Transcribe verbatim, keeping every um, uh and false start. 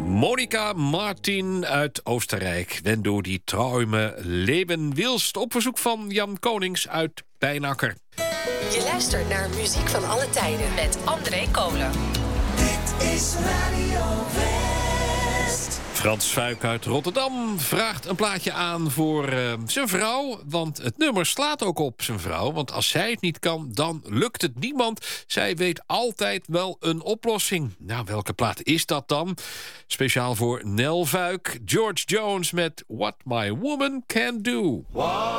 Monica Martin uit Oostenrijk. Wenn du die Träume leben willst. Op verzoek van Jan Konings uit Pijnakker. Je luistert naar muziek van alle tijden met André Kolen. Dit is Radio West. Frans Fuik uit Rotterdam vraagt een plaatje aan voor uh, zijn vrouw. Want het nummer slaat ook op zijn vrouw. Want als zij het niet kan, dan lukt het niemand. Zij weet altijd wel een oplossing. Nou, welke plaat is dat dan? Speciaal voor Nel Fuik, George Jones met What My Woman Can Do. Wow.